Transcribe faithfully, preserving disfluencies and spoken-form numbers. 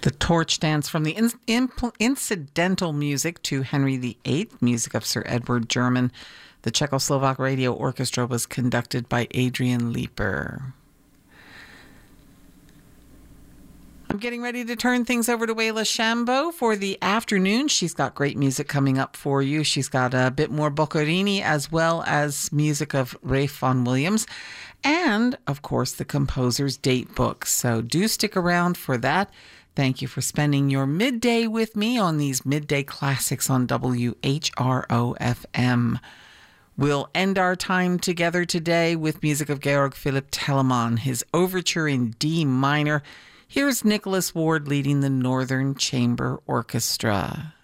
The Torch Dance from the in, in, incidental music to Henry the Eighth, music of Sir Edward German. The Czechoslovak Radio Orchestra was conducted by Adrian Leeper. I'm getting ready to turn things over to Wayla Shambo for the afternoon. She's got great music coming up for you. She's got a bit more Boccherini as well as music of Ralph Vaughan Williams and, of course, the composer's date book. So do stick around for that. Thank you for spending your midday with me on these midday classics on W H R O F M. We'll end our time together today with music of Georg Philipp Telemann, his overture in D minor. Here's Nicholas Ward leading the Northern Chamber Orchestra.